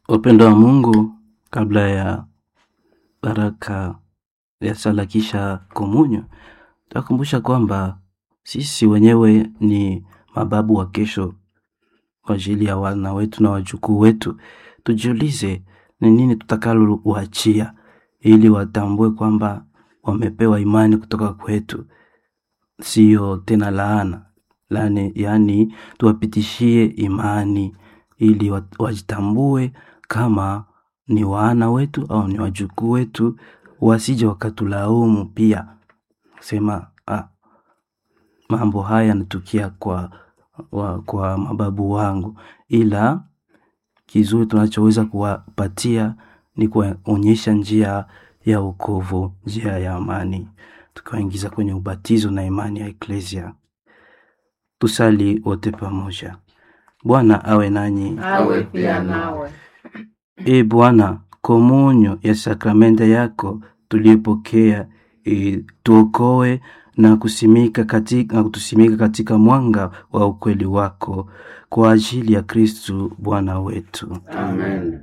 Upendo wa Mungu kabla ya baraka ya sala kisha komunyo, takumbusha kwamba sisi wenyewe ni mababu wa kesho kwa ajili ya wana wetu na wajukuu wetu. Tujiulize ni nini tutakalo uachia ili watambue kwamba wamepewa imani kutoka kwetu, sio tena laana. Yani tuwapitishie imani ili wajitambue kama ni wana wetu au ni wajukuu wetu, wasije wakatulaumu pia sema mambo haya yanatukia kwa mababu wangu. Ila kizuri tunachoweza kuwapatia ni kuonyesha njia ya wokovu, njia ya amani, tukawaingiza kwenye ubatizo na imani ya Eklesia. Tusali wote pamoja. Bwana awe nanyi, awe pia nawe. Bwana, komunyo ya sakramenta yako tuliyopokea tuokoe na kutusimika katika mwanga wa ukweli wako, kwa ajili ya Kristu Bwana wetu. Amen.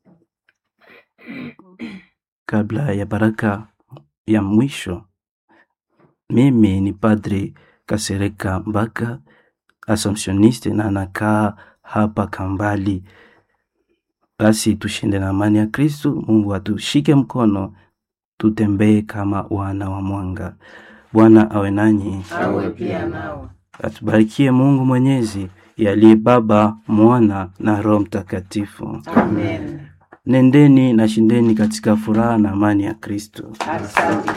Kabla ya baraka ya mwisho, mimi ni Padri Kasereka Mbaka, Assumptioniste, na nakaa hapa Kambali. Basi tushinde na amani ya Kristu. Mungu atushike mkono, tutembee kama wana wa mwanga. Bwana awe nanyi, awe pia nawe. Atubarikie Mungu Mwenyezi, yaliye Baba, Mwana na Roho Mtakatifu. Amen. Nendeni na shindeni katika furaha na amani ya Kristo. Asante.